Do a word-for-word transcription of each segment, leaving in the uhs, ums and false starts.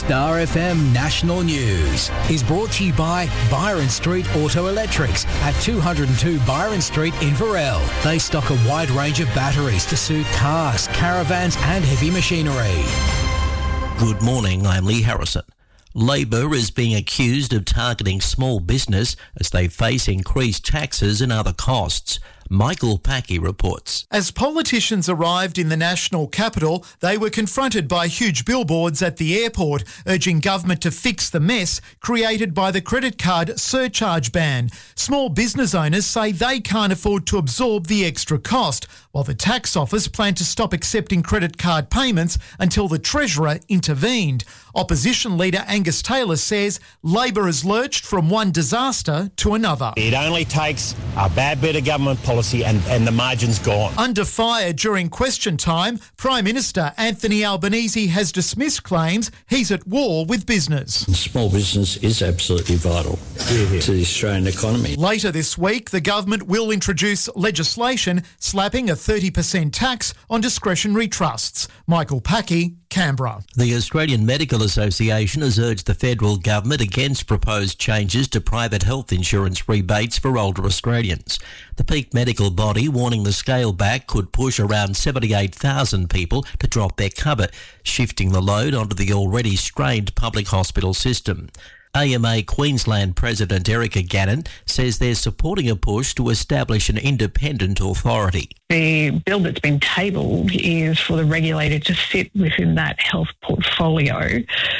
Star F M National News is brought to you by Byron Street Auto Electrics at two oh two Byron Street in Varel. They stock a wide range of batteries to suit cars, caravans and heavy machinery. Good morning, I'm Lee Harrison. Labor is being accused of targeting small business as they face increased taxes and other costs. Michael Packy reports. As politicians arrived in the national capital, they were confronted by huge billboards at the airport urging government to fix the mess created by the credit card surcharge ban. Small business owners say they can't afford to absorb the extra cost, while the tax office planned to stop accepting credit card payments until the Treasurer intervened. Opposition leader Angus Taylor says Labor has lurched from one disaster to another. It only takes a bad bit of government policy and, and the margin's gone. Under fire during question time, Prime Minister Anthony Albanese has dismissed claims he's at war with business. Small business is absolutely vital yeah. to the Australian economy. Later this week, the government will introduce legislation slapping a thirty percent tax on discretionary trusts. Michael Packy, Canberra. The Australian Medical Association has urged the federal government against proposed changes to private health insurance rebates for older Australians. The peak medical body warning the scale back could push around seventy-eight thousand people to drop their cover, shifting the load onto the already strained public hospital system. A M A Queensland President Erica Gannon says they're supporting a push to establish an independent authority. The bill that's been tabled is for the regulator to sit within that health portfolio,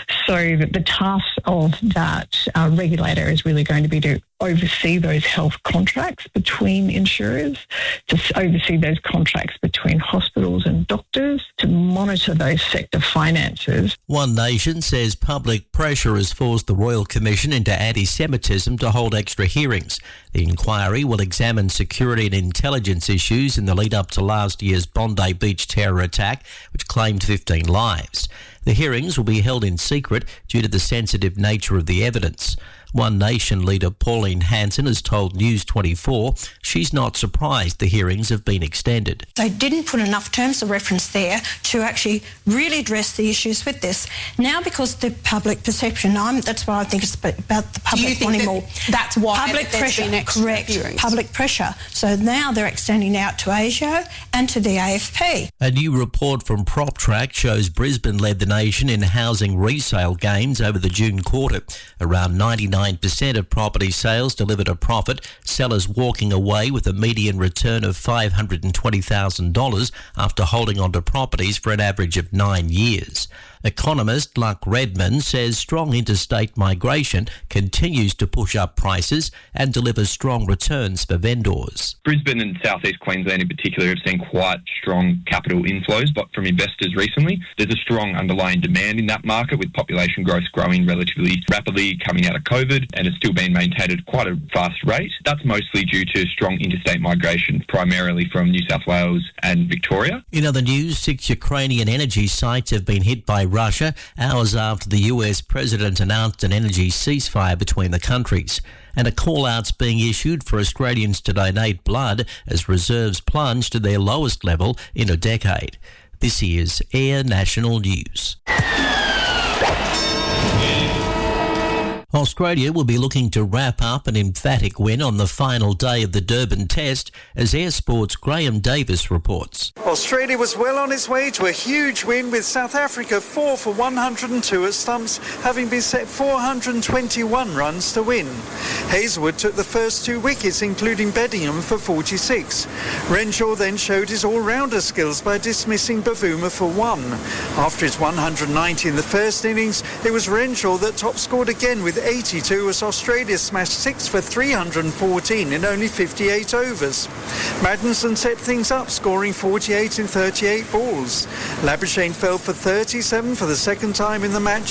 so that the task of that uh, regulator is really going to be to oversee those health contracts between insurers, to oversee those contracts between hospitals and doctors, to monitor those sector finances. One Nation says public pressure has forced the Royal Commission into anti-Semitism to hold extra hearings. The inquiry will examine security and intelligence issues in the lead up to last year's Bondi Beach terror attack, which claimed fifteen lives. The hearings will be held in secret due to the sensitive nature of the evidence. One Nation leader Pauline Hanson has told News twenty-four she's not surprised the hearings have been extended. They didn't put enough terms of reference there to actually really address the issues with this. Now, because the public perception, I'm, that's why I think it's about the public wanting that more. That's why public there's pressure, been extra correct, hearings. Public pressure. So now they're extending out to ASIO and to the A F P. A new report from PropTrack shows Brisbane led the nation in housing resale gains over the June quarter. Around ninety-nine percent of property sales delivered a profit, sellers walking away with a median return of five hundred twenty thousand dollars after holding onto properties for an average of nine years. Economist Luck Redmond says strong interstate migration continues to push up prices and deliver strong returns for vendors. Brisbane and South East Queensland in particular have seen quite strong capital inflows but from investors recently. There's a strong underlying demand in that market, with population growth growing relatively rapidly coming out of COVID, and it's still being maintained at quite a fast rate. That's mostly due to strong interstate migration, primarily from New South Wales and Victoria. In other news, six Ukrainian energy sites have been hit by Russia hours after the U S president announced an energy ceasefire between the countries. And a call-out's being issued for Australians to donate blood as reserves plunge to their lowest level in a decade. This is Air National News. Australia will be looking to wrap up an emphatic win on the final day of the Durban Test, as Air Sport's Graham Davis reports. Australia was well on its way to a huge win, with South Africa four for one hundred two at stumps, having been set four hundred twenty-one runs to win. Hazelwood took the first two wickets, including Bedingham for forty-six. Renshaw then showed his all-rounder skills by dismissing Bavuma for one. After his one hundred ninety in the first innings, it was Renshaw that top-scored again with eighty-two, as Australia smashed six for three hundred fourteen in only fifty-eight overs. Maddinson set things up, scoring forty-eight in thirty-eight balls. Labuschagne fell for thirty-seven for the second time in the match,